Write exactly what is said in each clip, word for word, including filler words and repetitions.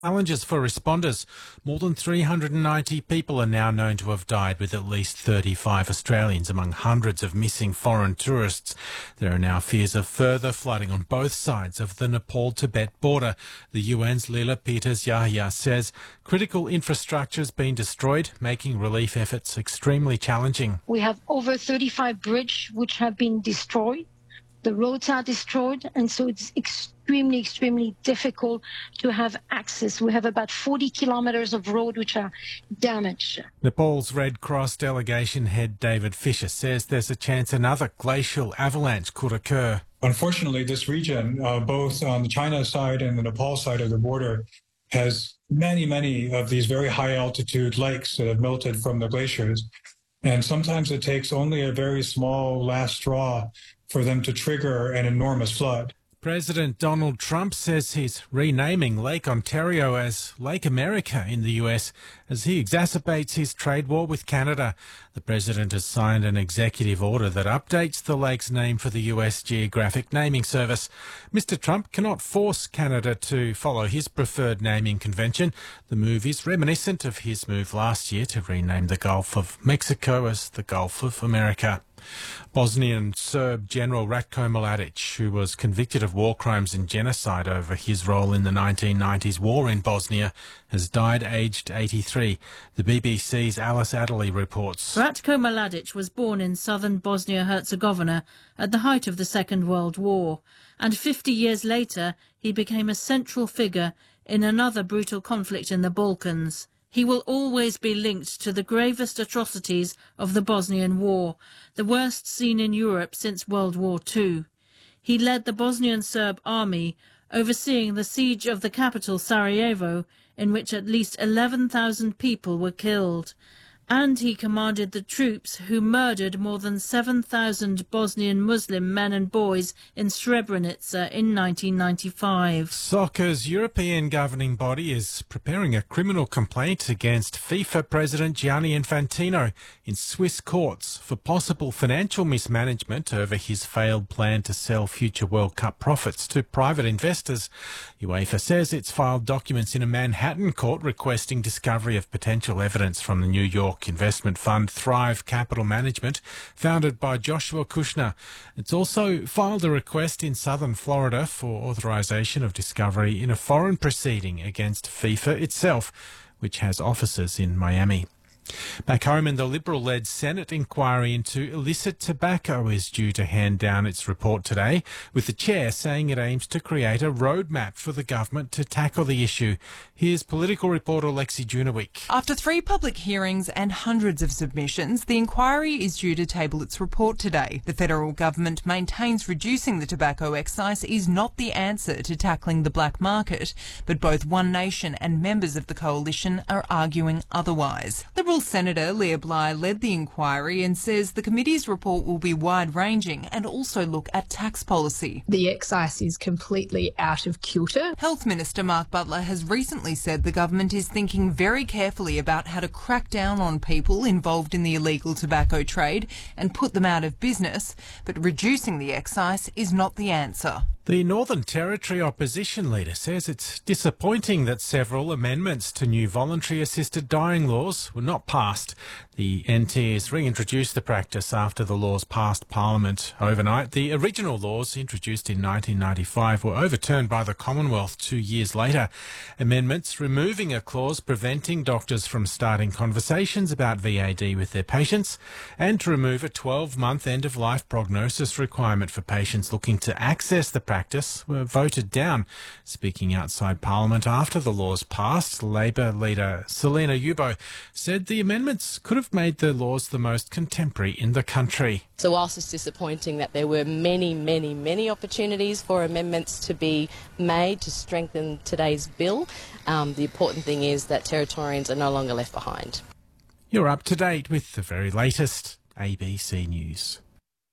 Challenges for responders. More than three hundred ninety people are now known to have died, with at least thirty-five Australians among hundreds of missing foreign tourists. There are now fears of further flooding on both sides of the Nepal-Tibet border. The U N's Lila Peters-Yahya says critical infrastructure has been destroyed, making relief efforts extremely challenging. We have over thirty-five bridges which have been destroyed. The roads are destroyed, and so it's extremely, extremely difficult to have access. We have about forty kilometres of road which are damaged. Nepal's Red Cross delegation head David Fisher says there's a chance another glacial avalanche could occur. Unfortunately, this region, uh, both on the China side and the Nepal side of the border, has many, many of these very high altitude lakes that have melted from the glaciers. And sometimes it takes only a very small last straw for them to trigger an enormous flood. President Donald Trump says he's renaming Lake Ontario as Lake America in the U S as he exacerbates his trade war with Canada. The president has signed an executive order that updates the lake's name for the U S Geographic Naming Service. Mister Trump cannot force Canada to follow his preferred naming convention. The move is reminiscent of his move last year to rename the Gulf of Mexico as the Gulf of America. Bosnian Serb General Ratko Mladic, who was convicted of war crimes and genocide over his role in the nineteen nineties war in Bosnia, has died aged eighty-three. The B B C's Alice Adderley reports. Ratko Mladic was born in southern Bosnia-Herzegovina at the height of the Second World War, and fifty years later he became a central figure in another brutal conflict in the Balkans. He will always be linked to the gravest atrocities of the Bosnian War, the worst seen in Europe since World War Two. He led the Bosnian Serb army, overseeing the siege of the capital Sarajevo, in which at least eleven thousand people were killed. And he commanded the troops who murdered more than seven thousand Bosnian Muslim men and boys in Srebrenica in nineteen ninety-five. Soccer's European governing body is preparing a criminal complaint against FIFA President Gianni Infantino in Swiss courts for possible financial mismanagement over his failed plan to sell future World Cup profits to private investors. UEFA says it's filed documents in a Manhattan court requesting discovery of potential evidence from the New York investment fund Thrive Capital Management, founded by Joshua Kushner. It's also filed a request in southern Florida for authorization of discovery in a foreign proceeding against FIFA itself, which has offices in Miami. Back home, in the Liberal-led Senate inquiry into illicit tobacco is due to hand down its report today, with the chair saying it aims to create a roadmap for the government to tackle the issue. Here's political reporter Lexi Junowick. After three public hearings and hundreds of submissions, the inquiry is due to table its report today. The federal government maintains reducing the tobacco excise is not the answer to tackling the black market, but both One Nation and members of the coalition are arguing otherwise. Liberal Senator Leah Bly led the inquiry and says the committee's report will be wide-ranging and also look at tax policy. The excise is completely out of kilter. Health Minister Mark Butler has recently said the government is thinking very carefully about how to crack down on people involved in the illegal tobacco trade and put them out of business, but reducing the excise is not the answer. The Northern Territory opposition leader says it's disappointing that several amendments to new voluntary assisted dying laws were not passed. The N T has reintroduced the practice after the laws passed Parliament overnight. The original laws, introduced in nineteen ninety-five, were overturned by the Commonwealth two years later. Amendments removing a clause preventing doctors from starting conversations about V A D with their patients, and to remove a twelve-month end-of-life prognosis requirement for patients looking to access the practice were voted down. Speaking outside Parliament after the laws passed, Labor leader Selena Yubo said the amendments could have made the laws the most contemporary in the country. So whilst it's disappointing that there were many, many, many opportunities for amendments to be made to strengthen today's bill, um, the important thing is that Territorians are no longer left behind. You're up to date with the very latest A B C News.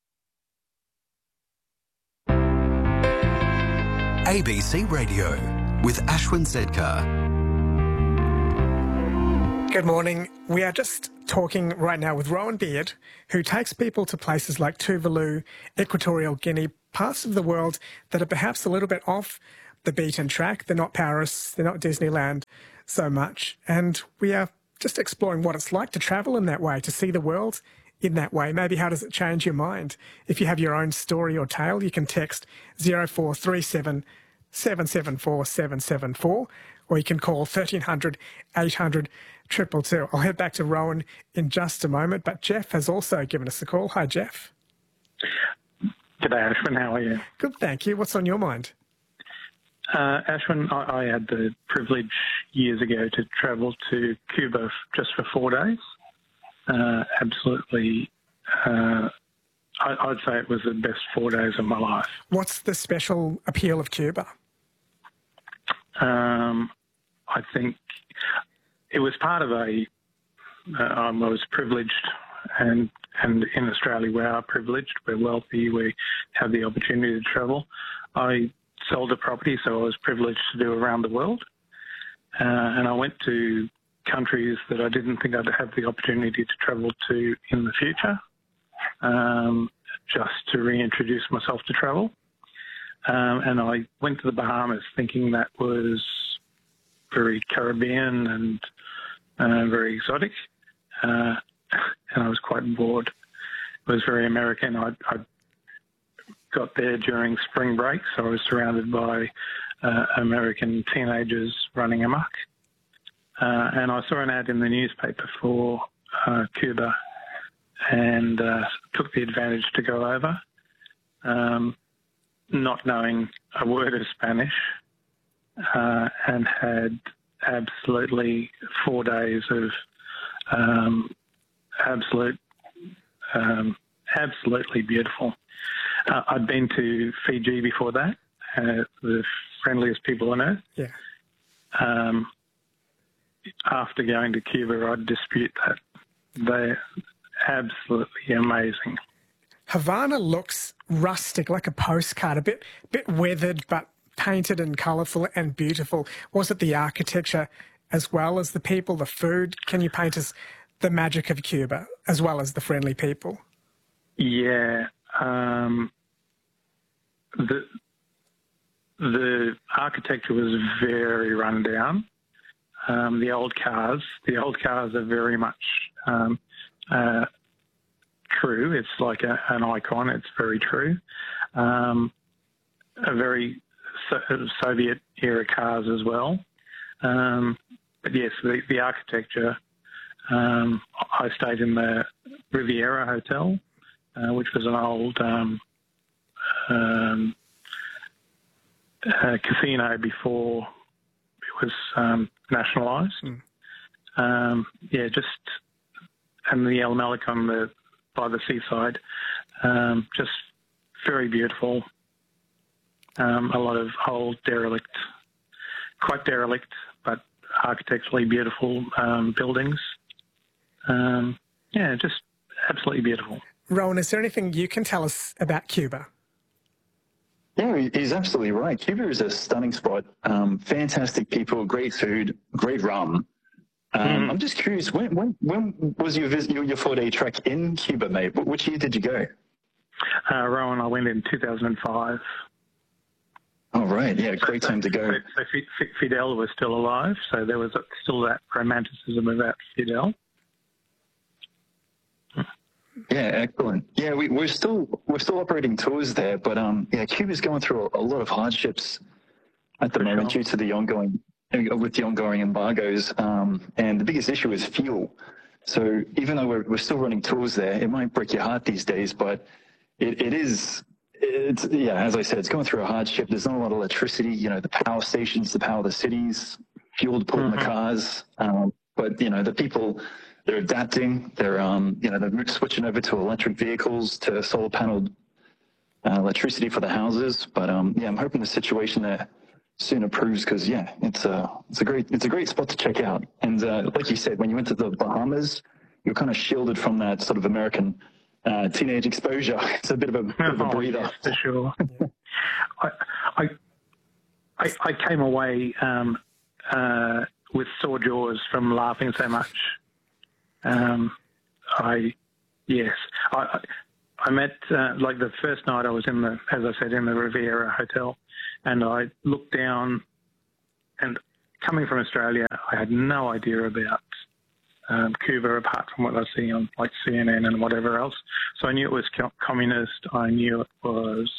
A B C Radio with Ashwin Zedkar. Good morning. We are just talking right now with Rowan Beard, who takes people to places like Tuvalu, Equatorial Guinea, parts of the world that are perhaps a little bit off the beaten track. They're not Paris, they're not Disneyland so much. And we are just exploring what it's like to travel in that way, to see the world in that way. Maybe how does it change your mind? If you have your own story or tale, you can text zero four three seven, seven seven four, seven seven four, or you can call thirteen hundred, eight hundred, two two two. I'll head back to Rowan in just a moment, but Jeff has also given us a call. Hi, Jeff. G'day, Ashwin. How are you? Good, thank you. What's on your mind? Uh, Ashwin, I, I had the privilege years ago to travel to Cuba f- just for four days. Uh, absolutely, uh, I, I'd say it was the best four days of my life. What's the special appeal of Cuba? Um, I think it was part of a, uh, I was privileged, and, and in Australia we are privileged, we're wealthy, we have the opportunity to travel. I sold a property, so I was privileged to do around the world. Uh, and I went to countries that I didn't think I'd have the opportunity to travel to in the future, um, just to reintroduce myself to travel. Um, and I went to the Bahamas thinking that was very Caribbean and uh, very exotic. Uh, and I was quite bored. It was very American. I, I got there during spring break, so I was surrounded by uh, American teenagers running amok. Uh, and I saw an ad in the newspaper for uh, Cuba and uh, took the advantage to go over, um, not knowing a word of Spanish, uh, and had absolutely four days of um, absolute, um, absolutely beautiful. Uh, I'd been to Fiji before that, uh, the friendliest people on earth. Yeah. Um, after going to Cuba, I'd dispute that. They're absolutely amazing. Havana looks rustic, like a postcard, a bit bit weathered, but painted and colourful and beautiful. Was it the architecture as well as the people, the food? Can you paint us the magic of Cuba as well as the friendly people? Yeah. Um, the the architecture was very run down. Um, the old cars, the old cars are very much um, uh, true. It's like a, an icon. It's very true. Um, a very so- Soviet-era cars as well. Um, but yes, the, the architecture. Um, I stayed in the Riviera Hotel, uh, which was an old um, um, uh, casino before it was um, nationalised. Mm. Um, yeah, just and the El Malecon, the by the seaside, um, just very beautiful. Um, a lot of old derelict, quite derelict, but architecturally beautiful um, buildings. Um, yeah, just absolutely beautiful. Rowan, is there anything you can tell us about Cuba? Yeah, he's absolutely right. Cuba is a stunning spot. Um, fantastic people, great food, great rum. Um, mm. I'm just curious, when when, when was your, visit, your your four-day trek in Cuba, mate? Which year did you go? Uh, Rowan, I went in two thousand five. Oh, right. Yeah, great time to go. So, so Fidel was still alive, so there was still that romanticism about Fidel. Yeah, excellent. Yeah, we, we're still we're still operating tours there, but um, yeah, Cuba's going through a, a lot of hardships at the For moment sure. due to the ongoing with the ongoing embargoes, um, and the biggest issue is fuel. So even though we're we're still running tours there, it might break your heart these days, but it, it is. It's yeah, as I said, it's going through a hardship. There's not a lot of electricity. You know, the power stations to power the cities, fuel to put mm-hmm. in the cars, um, but you know the people. They're adapting. They're, um, you know, they're switching over to electric vehicles, to solar paneled uh, electricity for the houses. But um, yeah, I'm hoping the situation there soon improves because yeah, it's a it's a great it's a great spot to check out. And uh, like you said, when you went to the Bahamas, you're kind of shielded from that sort of American uh, teenage exposure. It's a bit of a, bit of a breather. Oh, for sure. I, I I I came away um, uh, with sore jaws from laughing so much. Um, I, yes, I, I met, uh, like the first night I was in the, as I said, in the Riviera Hotel, and I looked down, and coming from Australia, I had no idea about um, Cuba apart from what I see on like C N N and whatever else. So I knew it was communist. I knew it was,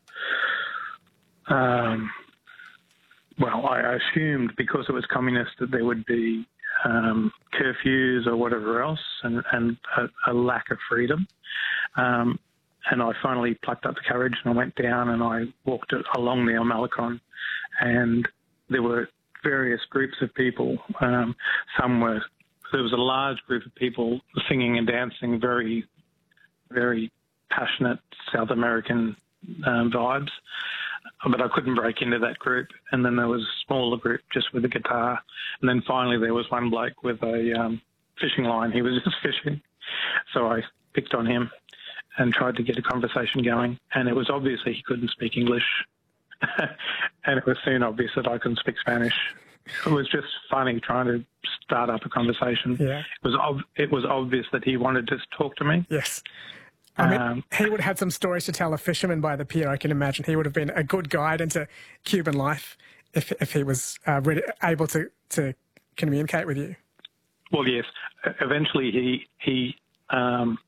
um, well, I assumed because it was communist that there would be um, curfews or whatever else, and, and a, a lack of freedom. Um, and I finally plucked up the courage and I went down and I walked along the Omelikon, and there were various groups of people. Um, some were, there was a large group of people singing and dancing, very, very passionate South American um, vibes, but I couldn't break into that group. And then there was a smaller group just with a guitar. And then finally there was one bloke with a um, fishing line. He was just fishing. So I picked on him and tried to get a conversation going. And it was obvious that he couldn't speak English. And it was soon obvious that I couldn't speak Spanish. It was just funny trying to start up a conversation. Yeah. It was ob- it was obvious that he wanted to talk to me. Yes. I mean, Um, he would have had some stories to tell a fisherman by the pier, I can imagine. He would have been a good guide into Cuban life if if he was uh, really able to, to communicate with you. Well, yes. Eventually he he um,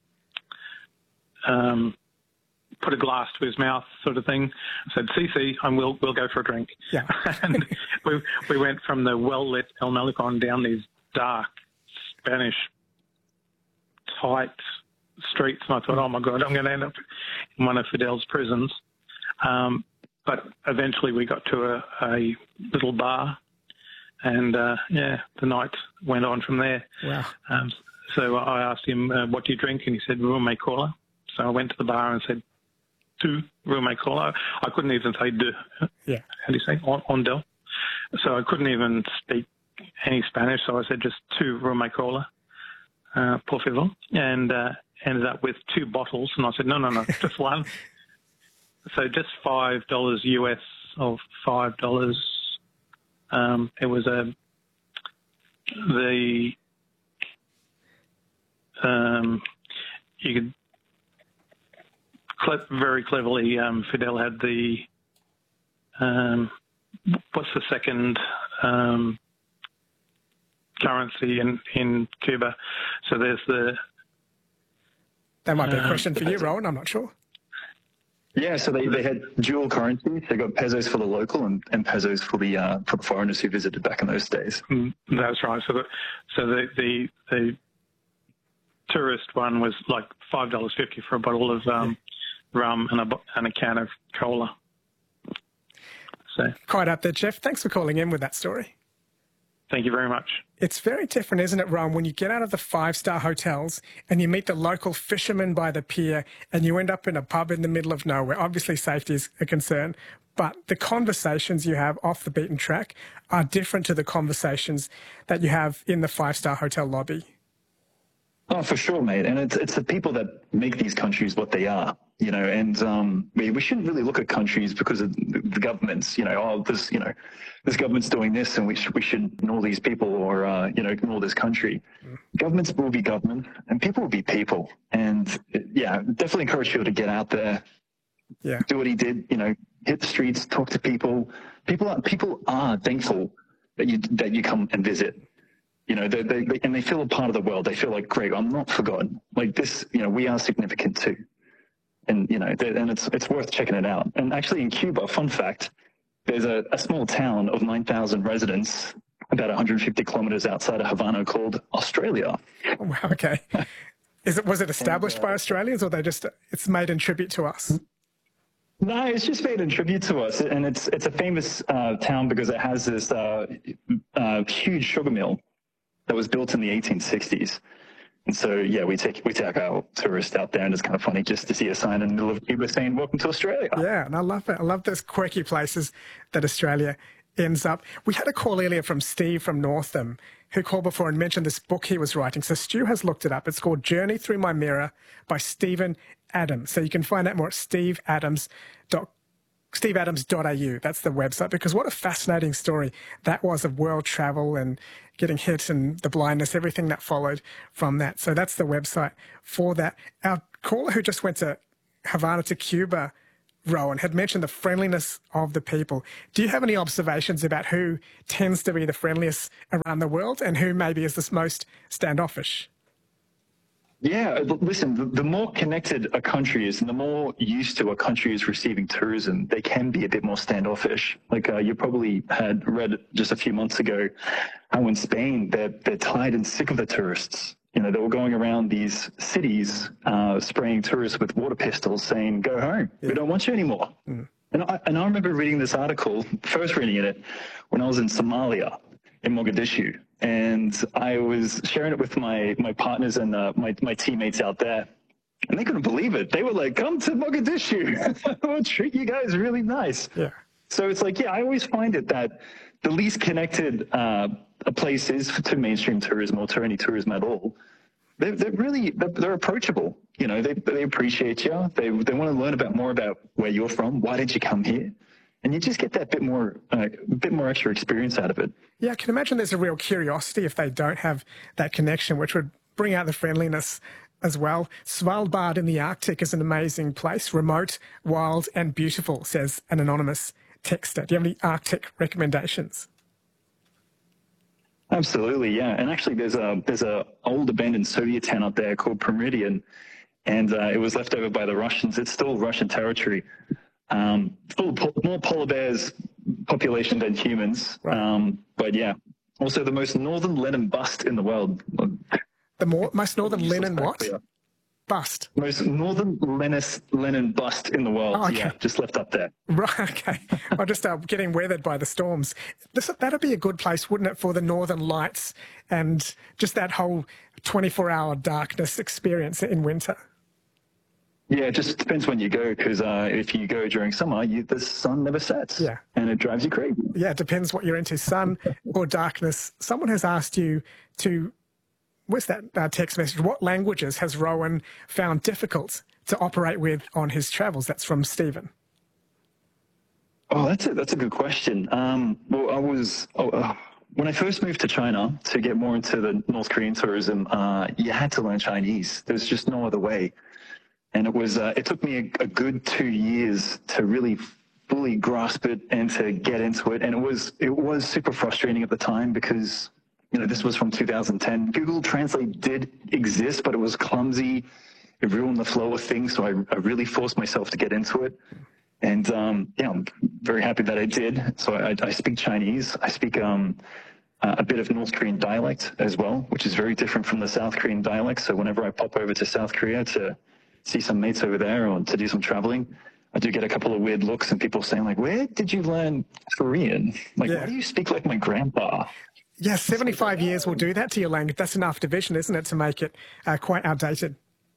um, put a glass to his mouth, sort of thing. Said, "See, see, and we'll we'll go for a drink." Yeah. And we we went from the well lit El Melicon down these dark Spanish tight streets, and I thought, "Oh my God, I'm going to end up in one of Fidel's prisons." Um, but eventually, we got to a, a little bar, and uh, yeah, the night went on from there. Wow. Um, so I asked him, uh, "What do you drink?" And he said, "Rumi Cola." So I went to the bar and said, "Two Rumi Cola." I couldn't even say "de." Yeah. How do you say on, on del? So I couldn't even speak any Spanish. So I said just two Rumi Cola, uh, por favor, and uh, ended up with two bottles. And I said, "No, no, no, just one." So just five dollars U S or five dollars. Um, it was a the um, you could. Very cleverly, um, Fidel had the, um, what's the second um, currency in, in Cuba? So there's the... That might be a um, question for you, Rowan, I'm not sure. Yeah, so they, they had dual currencies. They got pesos for the local and, and pesos for the uh, for the foreigners who visited back in those days. Mm, that's right. So the, so the, the, the tourist one was like five dollars fifty for a bottle of... Um, rum and a, and a can of cola. So, quite up there, Jeff. Thanks for calling in with that story. Thank you very much. It's very different, isn't it, Ron, when you get out of the five-star hotels and you meet the local fishermen by the pier and you end up in a pub in the middle of nowhere. Obviously, safety is a concern, but the conversations you have off the beaten track are different to the conversations that you have in the five-star hotel lobby. Oh, for sure, mate. And it's it's the people that make these countries what they are, you know, and um, we, we shouldn't really look at countries because of the, the governments, you know, oh, this, you know, this government's doing this and we, sh- we should ignore these people or, uh, you know, ignore this country. Mm. Governments will be government and people will be people. And, yeah, definitely encourage people to get out there, yeah, do what he did, you know, hit the streets, talk to people. People are, people are thankful that you, that you come and visit. You know, they, they, they, and they feel a part of the world. They feel like, great, I'm not forgotten. Like this, you know, we are significant too. And, you know, and it's it's worth checking it out. And actually in Cuba, fun fact, there's a, a small town of nine thousand residents about one hundred fifty kilometers outside of Havana called Australia. Oh, wow, okay. Is it, was it established and, uh, by Australians or they just, it's made in tribute to us? No, it's just made in tribute to us. And it's, it's a famous uh, town because it has this uh, uh, huge sugar mill that was built in the eighteen sixties. And so, yeah, we take we take our tourists out there, and it's kind of funny just to see a sign in the middle of Cuba saying, "Welcome to Australia." Yeah, and I love it. I love those quirky places that Australia ends up. We had a call earlier from Steve from Northam, who called before and mentioned this book he was writing. So Stu has looked it up. It's called Journey Through My Mirror by Stephen Adams. So you can find out more at steve adams dot com. steve adams dot a u. That's the website, because what a fascinating story that was of world travel and getting hit and the blindness, everything that followed from that. So that's the website for that. Our caller who just went to Havana to Cuba, Rowan, had mentioned the friendliness of the people. Do you have any observations about who tends to be the friendliest around the world and who maybe is the most standoffish? Yeah, listen, the, the more connected a country is and the more used to a country is receiving tourism, they can be a bit more standoffish. Like uh, you probably had read just a few months ago how in Spain they're, they're tired and sick of the tourists. You know, they were going around these cities uh, spraying tourists with water pistols saying, go home, yeah. we don't want you anymore. Mm. And, I, and I remember reading this article, first reading it, when I was in Somalia, in Mogadishu. And I was sharing it with my, my partners and uh, my, my teammates out there. And they couldn't believe it. They were like, come to Mogadishu. We'll treat you guys really nice. Yeah. So it's like, yeah, I always find it that the least connected uh, a place is to mainstream tourism or to any tourism at all. They're, they're really, they're, they're approachable. You know, they, they appreciate you. They, they want to learn about more about where you're from. Why did you come here? And you just get that bit more, uh, bit more extra experience out of it. Yeah, I can imagine there's a real curiosity if they don't have that connection, which would bring out the friendliness as well. Svalbard in the Arctic is an amazing place, remote, wild and beautiful, says an anonymous texter. Do you have any Arctic recommendations? Absolutely, yeah. And actually there's a there's a old abandoned Soviet town up there called Promyrian, and uh, it was left over by the Russians. It's still Russian territory. Um, full of more polar bears population than humans. Right. Um, but yeah, also the most northern Lenin bust in the world. The more, most northern Lenin what? Clear. Bust? Most northern Lenin, Lenin bust in the world. Oh, okay. Yeah, just left up there. Right, okay. I'm just uh, getting weathered by the storms. This, that'd be a good place, wouldn't it, for the Northern Lights and just that whole twenty-four hour darkness experience in winter? Yeah, it just depends when you go, because uh, if you go during summer, you, the sun never sets. Yeah. And it drives you crazy. Yeah, it depends what you're into, sun or darkness. Someone has asked you to, what's that uh, text message? What languages has Rowan found difficult to operate with on his travels? That's from Stephen. Oh, that's a, that's a good question. Um, well, I was, oh, uh, when I first moved to China to get more into the North Korean tourism, uh, you had to learn Chinese. There's just no other way. And it was, uh, it took me a, a good two years to really fully grasp it and to get into it. And it was, it was super frustrating at the time because, you know, this was from two thousand ten. Google Translate did exist, but it was clumsy. It ruined the flow of things. So I, I really forced myself to get into it. And, um, yeah, I'm very happy that I did. So I, I speak Chinese. I speak, um, uh, a bit of North Korean dialect as well, which is very different from the South Korean dialect. So whenever I pop over to South Korea to see some mates over there or to do some traveling, I do get a couple of weird looks and people saying like, where did you learn Korean? Like, yeah. Why do you speak like my grandpa? Yeah, seventy-five years will do that to your language. That's enough division, isn't it, to make it uh, quite outdated?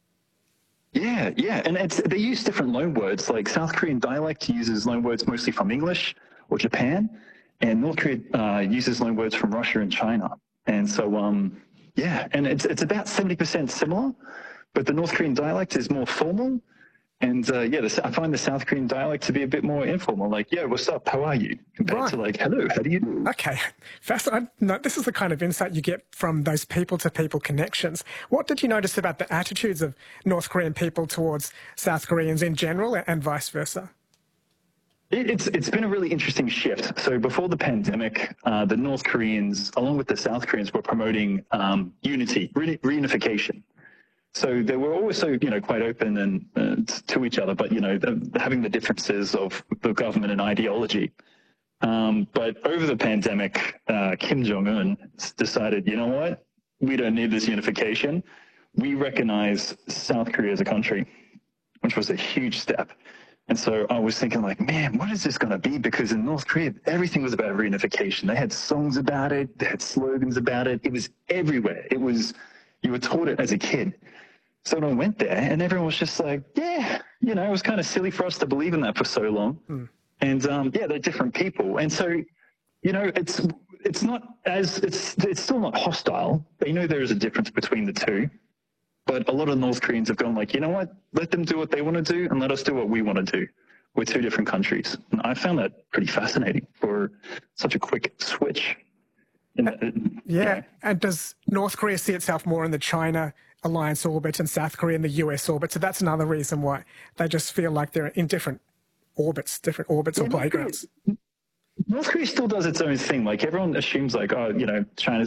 Yeah, yeah. And it's, they use different loanwords. Like South Korean dialect uses loanwords mostly from English or Japan, and North Korea uh, uses loanwords from Russia and China. And so, um, yeah, and it's, it's about seventy percent similar. But the North Korean dialect is more formal. And uh, yeah, the, I find the South Korean dialect to be a bit more informal. Like, yeah, what's up? How are you? Compared right. to like, hello, how do you do? Okay. Fascinating. No, this is the kind of insight you get from those people-to-people connections. What did you notice about the attitudes of North Korean people towards South Koreans in general and vice versa? It, it's It's been a really interesting shift. So before the pandemic, uh, the North Koreans, along with the South Koreans, were promoting um, unity, re- reunification. So they were also, you know, quite open and uh, to each other, but, you know, the, having the differences of the government and ideology. Um, but over the pandemic, uh, Kim Jong-un decided, you know what, we don't need this unification. We recognize South Korea as a country, which was a huge step. And so I was thinking like, man, what is this going to be? Because in North Korea, everything was about reunification. They had songs about it. They had slogans about it. It was everywhere. It was, you were taught it as a kid. So I went there and everyone was just like, yeah, you know, it was kind of silly for us to believe in that for so long. Mm. And um, yeah, they're different people. And so, you know, it's it's not as, it's it's still not hostile. They know there is a difference between the two. But a lot of North Koreans have gone like, you know what, let them do what they want to do and let us do what we want to do. We're two different countries. And I found that pretty fascinating for such a quick switch. Uh, yeah. And does North Korea see itself more in the China alliance orbit and South Korea in the U S orbit? So that's another reason why they just feel like they're in different orbits, different orbits Yeah, or North playgrounds. Korea, North Korea still does its own thing. Like everyone assumes, like, oh, you know, China's